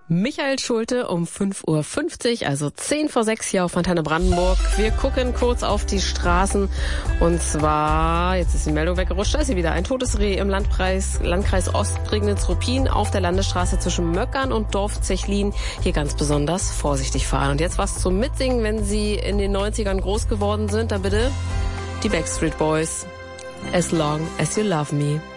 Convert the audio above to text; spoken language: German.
Michael Schulte um 5:50 Uhr, also 5:10 hier auf Antenne Brandenburg. Wir gucken kurz auf die Straßen und zwar, jetzt ist die Meldung weggerutscht, da ist sie wieder, ein totes Reh im Landkreis Ostprignitz-Ruppin auf der Landesstraße zwischen Möckern und Dorf Zechlin. Hier ganz besonders vorsichtig fahren. Und jetzt was zum Mitsingen, wenn Sie in den 90ern groß geworden sind, dann bitte die Backstreet Boys. As long as you love me.